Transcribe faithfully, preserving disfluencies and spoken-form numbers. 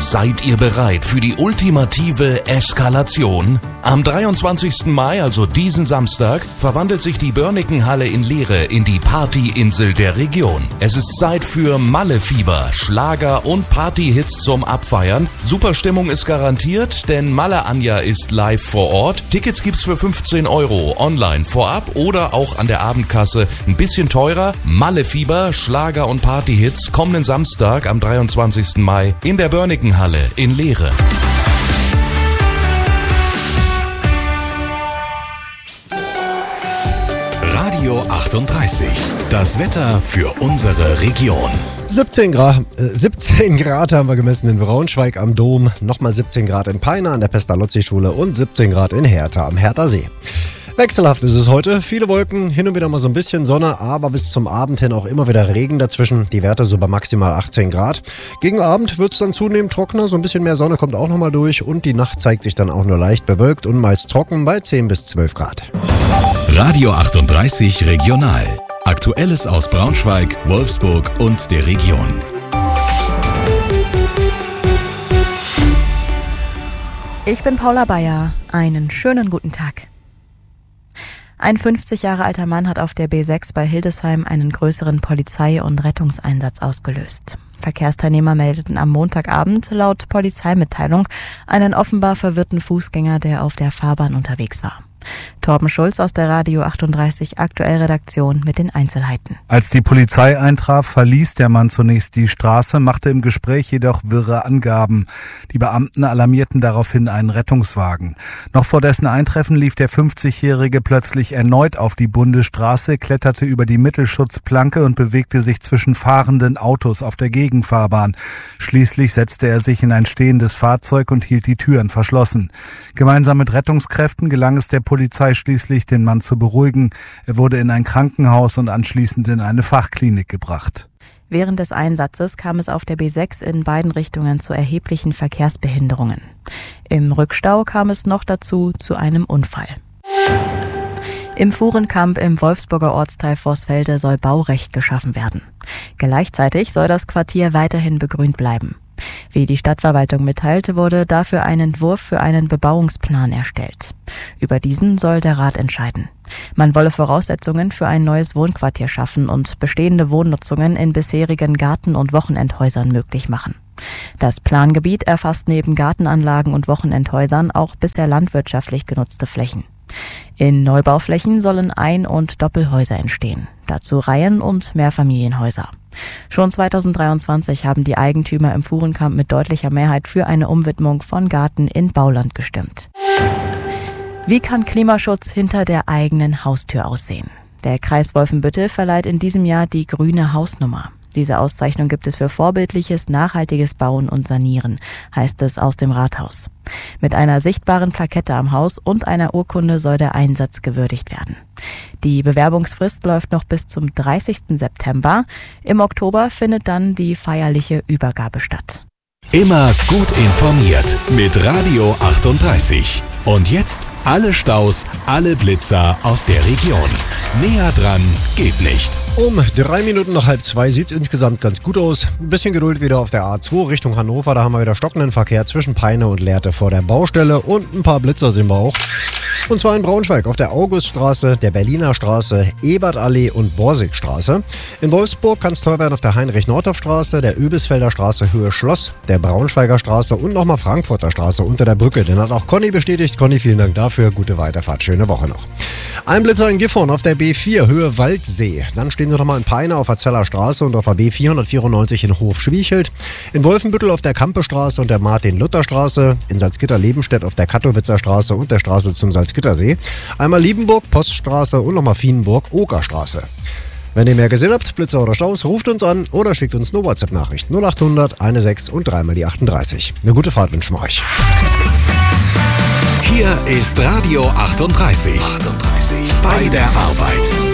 Seid ihr bereit für die ultimative Eskalation? Am dreiundzwanzigsten Mai, also diesen Samstag, verwandelt sich die Börniken-Halle in Leere in die Partyinsel der Region. Es ist Zeit für Malle-Fieber, Schlager und Partyhits zum Abfeiern. Superstimmung ist garantiert, denn Malle Anja ist live vor Ort. Tickets gibt's für fünfzehn Euro online vorab oder auch an der Abendkasse ein bisschen teurer. Malle-Fieber, Schlager und Partyhits kommenden Samstag am dreiundzwanzigsten Mai in der Börniken-Halle in Leere. Radio achtunddreißig. Das Wetter für unsere Region. siebzehn Grad, äh, siebzehn Grad haben wir gemessen in Braunschweig am Dom, nochmal siebzeen Grad in Peine an der Pestalozzi-Schule und siebzehn Grad in Hertha am Herthasee. Wechselhaft ist es heute, viele Wolken, hin und wieder mal so ein bisschen Sonne, aber bis zum Abend hin auch immer wieder Regen dazwischen, die Werte so bei maximal achtzehn Grad. Gegen Abend wird es dann zunehmend trockener, so ein bisschen mehr Sonne kommt auch nochmal durch und die Nacht zeigt sich dann auch nur leicht bewölkt und meist trocken bei zehn bis zwölf Grad. Radio achtunddreißig Regional. Aktuelles aus Braunschweig, Wolfsburg und der Region. Ich bin Paula Bayer. Einen schönen guten Tag. Ein fünfzig Jahre alter Mann hat auf der B sechs bei Hildesheim einen größeren Polizei- und Rettungseinsatz ausgelöst. Verkehrsteilnehmer meldeten am Montagabend laut Polizeimitteilung einen offenbar verwirrten Fußgänger, der auf der Fahrbahn unterwegs war. Torben Schulz aus der Radio achtunddreißig Aktuell-Redaktion mit den Einzelheiten. Als die Polizei eintraf, verließ der Mann zunächst die Straße, machte im Gespräch jedoch wirre Angaben. Die Beamten alarmierten daraufhin einen Rettungswagen. Noch vor dessen Eintreffen lief der fünfzigjährige plötzlich erneut auf die Bundesstraße, kletterte über die Mittelschutzplanke und bewegte sich zwischen fahrenden Autos auf der Gegenfahrbahn. Schließlich setzte er sich in ein stehendes Fahrzeug und hielt die Türen verschlossen. Gemeinsam mit Rettungskräften gelang es der Polizei schließlich, den Mann zu beruhigen. Er wurde in ein Krankenhaus und anschließend in eine Fachklinik gebracht. Während des Einsatzes kam es auf der B sechs in beiden Richtungen zu erheblichen Verkehrsbehinderungen. Im Rückstau kam es noch dazu zu einem Unfall. Im Fuhrenkamp im Wolfsburger Ortsteil Vorsfelde soll Baurecht geschaffen werden. Gleichzeitig soll das Quartier weiterhin begrünt bleiben. Wie die Stadtverwaltung mitteilte, wurde dafür ein Entwurf für einen Bebauungsplan erstellt. Über diesen soll der Rat entscheiden. Man wolle Voraussetzungen für ein neues Wohnquartier schaffen und bestehende Wohnnutzungen in bisherigen Garten- und Wochenendhäusern möglich machen. Das Plangebiet erfasst neben Gartenanlagen und Wochenendhäusern auch bisher landwirtschaftlich genutzte Flächen. In Neubauflächen sollen Ein- und Doppelhäuser entstehen, dazu Reihen- und Mehrfamilienhäuser. Schon zweitausenddreiundzwanzig haben die Eigentümer im Fuhrenkamp mit deutlicher Mehrheit für eine Umwidmung von Garten in Bauland gestimmt. Wie kann Klimaschutz hinter der eigenen Haustür aussehen? Der Kreis Wolfenbüttel verleiht in diesem Jahr die Grüne Hausnummer. Diese Auszeichnung gibt es für vorbildliches, nachhaltiges Bauen und Sanieren, heißt es aus dem Rathaus. Mit einer sichtbaren Plakette am Haus und einer Urkunde soll der Einsatz gewürdigt werden. Die Bewerbungsfrist läuft noch bis zum dreißigsten September. Im Oktober findet dann die feierliche Übergabe statt. Immer gut informiert mit Radio achtunddreißig. Und jetzt alle Staus, alle Blitzer aus der Region. Näher dran geht nicht. Um drei Minuten nach halb zwei sieht es insgesamt ganz gut aus. Ein bisschen Geduld wieder auf der A zwei Richtung Hannover. Da haben wir wieder stockenden Verkehr zwischen Peine und Lehrte vor der Baustelle. Und ein paar Blitzer sehen wir auch. Und zwar in Braunschweig auf der Auguststraße, der Berliner Straße, Ebertallee und Borsigstraße. In Wolfsburg kann es teuer werden auf der Heinrich-Nordhoff-Straße, der Öbisfelder Straße Höhe Schloss, der Braunschweiger Straße und nochmal Frankfurter Straße unter der Brücke. Den hat auch Conny bestätigt. Conny, vielen Dank dafür. Gute Weiterfahrt, schöne Woche noch. Ein Blitzer in Gifhorn auf der B vier, Höhe Waldsee. Dann stehen Sie nochmal in Peine auf der Zeller Straße und auf der B vierhundertvierundneunzig in Hof-Schwiechelt. In Wolfenbüttel auf der Kampestraße und der Martin-Luther-Straße. In Salzgitter-Lebenstedt auf der Katowitzer Straße und der Straße zum Salzgittersee. Einmal Liebenburg, Poststraße und nochmal Fienenburg, Okerstraße. Wenn ihr mehr gesehen habt, Blitzer oder Staus, ruft uns an oder schickt uns eine WhatsApp-Nachricht. null achthundert, sechzehn und dreimal die achtunddreißig. Eine gute Fahrt wünschen wir euch. Hier ist Radio achtunddreißig. achtunddreißig. Bei der Arbeit.